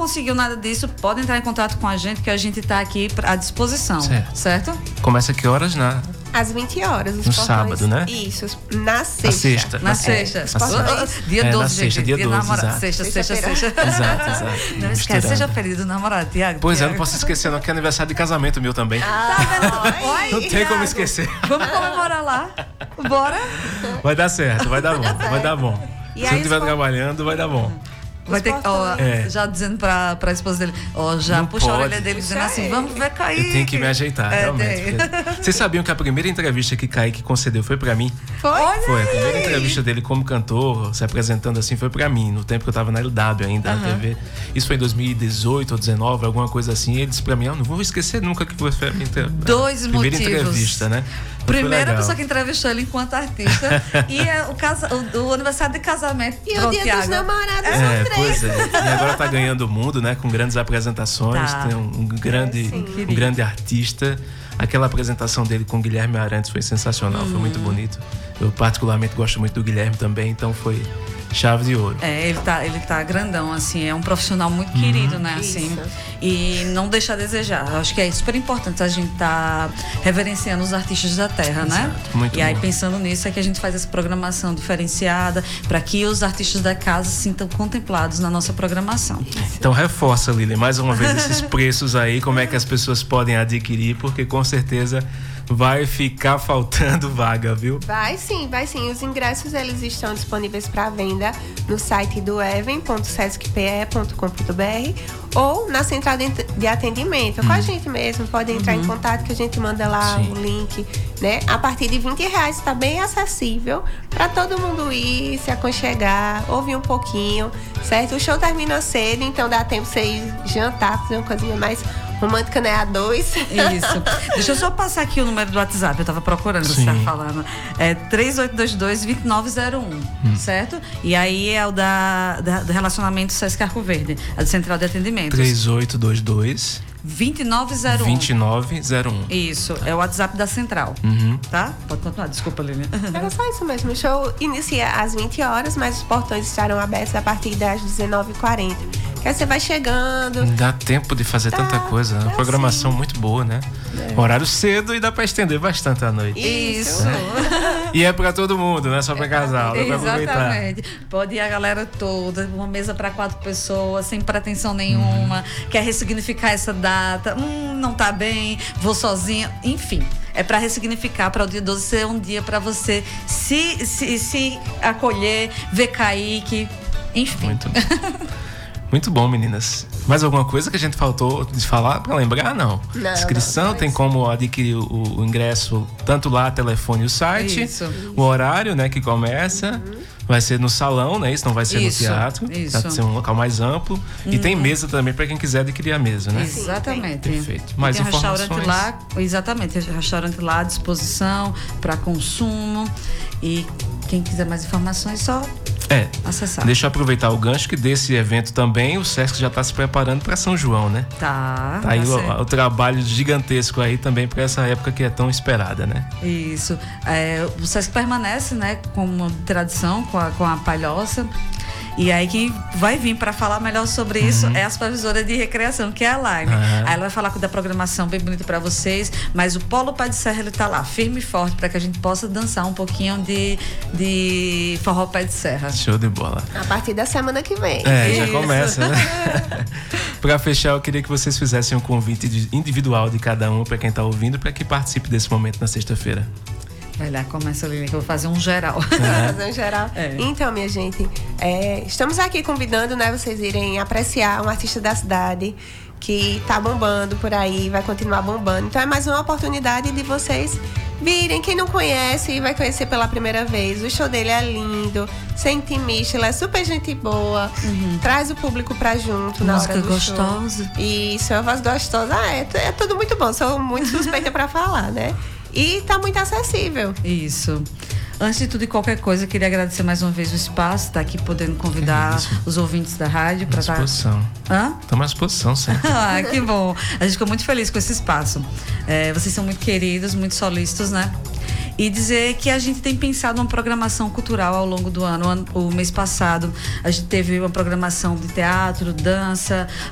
conseguiu nada disso, pode entrar em contato com a gente, que a gente está aqui à disposição. Certo? Começa que horas? Às 20 horas. No sábado, né? Isso, na sexta. Na sexta. Dia 12, na sexta, dia 12, exato. Sexta. Exato. Não esquece, seja feliz do namorado, Tiago. Pois é, não posso esquecer não, que é aniversário de casamento meu também. Tá vendo? Não tem como esquecer. Vamos comemorar lá? Bora? Vai dar certo, vai dar bom. Se eu estiver trabalhando, vai dar bom. Vai ter já dizendo pra esposa dele, já não puxa pode. a orelha dele dizendo assim, vamos ver Kaique. Eu tenho que me ajeitar, realmente. Vocês sabiam que a primeira entrevista que Kaique concedeu foi pra mim? Foi. A primeira entrevista dele como cantor, se apresentando assim, foi pra mim, no tempo que eu tava na LW ainda, na TV. Isso foi em 2018 ou 2019, alguma coisa assim. E ele disse pra mim, não vou esquecer nunca que foi a primeira entrevista, né? Primeira pessoa que entrevistou ele enquanto artista e o aniversário de casamento. E o dia dos namorados são 3. Pois é. E agora tá ganhando o mundo, né? Com grandes apresentações. Tem um grande artista. Aquela apresentação dele com o Guilherme Arantes foi sensacional, foi muito bonito. Eu particularmente gosto muito do Guilherme também, então foi chave de ouro. Ele tá grandão, assim, é um profissional muito querido, né, assim, e não deixa a desejar. Eu acho que é super importante a gente tá reverenciando os artistas da terra, né? Muito e aí, pensando nisso, é que a gente faz essa programação diferenciada para que os artistas da casa se sintam contemplados na nossa programação. Então, reforça, Lili, mais uma vez esses preços aí, como é que as pessoas podem adquirir, porque com certeza vai ficar faltando vaga, viu? Vai sim. Os ingressos, eles estão disponíveis para venda no site do even.sescpe.com.br ou na central de atendimento. Com a gente mesmo, pode entrar em contato que a gente manda lá o link, né? A partir de R$20 está bem acessível para todo mundo ir, se aconchegar, ouvir um pouquinho, certo? O show termina cedo, então dá tempo você ir jantar, fazer uma coisinha mais romântica, né? A 2. Isso. Deixa eu só passar aqui o número do WhatsApp. Eu tava procurando, você tá falando. É 3822-2901, certo? E aí é o do relacionamento Sesc Arco Verde, a do Central de Atendimento. 3822-2901. Isso, é o WhatsApp da Central. Tá? Pode continuar, desculpa, Lilian. Era só isso mesmo. O show inicia às 20 horas, mas os portões estarão abertos a partir das 19h40. Que aí você vai chegando. Dá tempo de fazer tanta coisa. Uma programação muito boa, né? Horário cedo e dá pra estender bastante à noite. Isso. E é pra todo mundo, não é só pra casal. Dá pra aproveitar. Exatamente. Pode ir a galera toda, uma mesa pra 4 pessoas, sem pretensão nenhuma. Quer ressignificar essa data. Não tá bem, vou sozinha. Enfim. É para ressignificar, para o dia 12 ser um dia para você se acolher, ver Kaique, enfim. Muito bom, meninas. Mais alguma coisa que a gente faltou de falar para lembrar? Não. Inscrição, tem como adquirir o ingresso tanto lá, telefone e o site. O horário, né, que começa. Vai ser no salão, né? Isso não vai ser no teatro. Vai ser um local mais amplo. E tem mesa também para quem quiser adquirir a mesa, né? Exatamente. Perfeito. Mais tem informações. Restaurante lá, exatamente. Restaurante lá à disposição para consumo. E quem quiser mais informações, só acessar. Deixa eu aproveitar o gancho que desse evento também o Sesc já está se preparando para São João, né? Tá aí o trabalho gigantesco aí também para essa época que é tão esperada, né? Isso. O Sesc permanece, né, como tradição com a palhoça. E aí quem vai vir para falar melhor sobre isso é a supervisora de recreação, que é a Laine. Aí ela vai falar da programação bem bonita para vocês, mas o Polo Pé de Serra, ele tá lá, firme e forte, para que a gente possa dançar um pouquinho de forró pé de serra. Show de bola. A partir da semana que vem. Já começa, né? Para fechar, eu queria que vocês fizessem um convite individual de cada um para quem tá ouvindo, para que participe desse momento na sexta-feira. Vai lá, começa, Lili, que eu vou fazer um geral. Fazer um geral. Então, minha gente, estamos aqui convidando, né, vocês irem apreciar um artista da cidade que tá bombando por aí, vai continuar bombando. Então é mais uma oportunidade de vocês virem. Quem não conhece, vai conhecer pela primeira vez. O show dele é lindo, sem intimista, ele é super gente boa, traz o público pra junto na hora do gostosa. Show. Isso, é uma voz gostosa. É tudo muito bom, sou muito suspeita pra falar, né? E tá muito acessível. Isso. Antes de tudo e qualquer coisa, queria agradecer mais uma vez o espaço, estar aqui podendo convidar os ouvintes da rádio para estar. Estamos à disposição, sempre. Que bom. A gente ficou muito feliz com esse espaço. Vocês são muito queridos, muito solícitos, né? E dizer que a gente tem pensado uma programação cultural ao longo do ano. O mês passado a gente teve uma programação de teatro, dança,